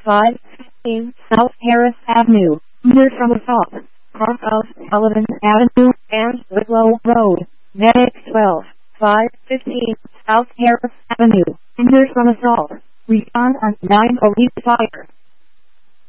515 South Harris Avenue, near from assault, cross of Sullivan Avenue and Whitlow Road. Medic 12, 515 South Harris Avenue, near from assault. Respond on 9 police fire.